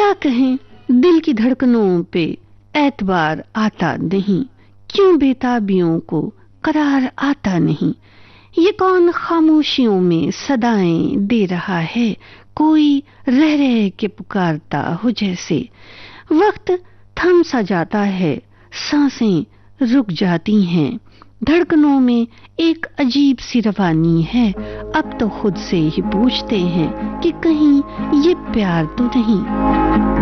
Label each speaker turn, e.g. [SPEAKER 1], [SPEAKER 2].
[SPEAKER 1] क्या कहें, दिल की धड़कनों पे एतबार आता नहीं, क्यों बेताबियों को करार आता नहीं। ये कौन खामोशियों में सदाएं दे रहा है, कोई रह रह के पुकारता हो जैसे। वक्त थम सा जाता है, सांसें रुक जाती हैं, धड़कनों में एक अजीब सी रवानी है। अब तो खुद से ही पूछते हैं कि कहीं ये प्यार तो नहीं।